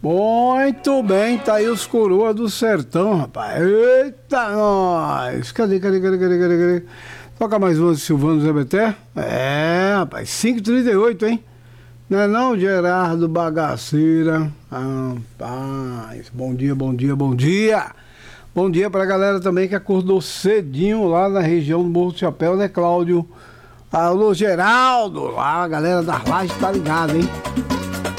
Muito bem, tá aí os coroas do sertão, rapaz. Eita, nós! Cadê? Toca mais uma de Silvano Zé Beté? É, rapaz, 5h38, hein? Não é não, Gerardo Bagaceira? Rapaz, bom dia. Bom dia pra galera também que acordou cedinho lá na região do Morro do Chapéu, né, Cláudio? Alô, Geraldo, lá a galera das lajes tá ligada, hein?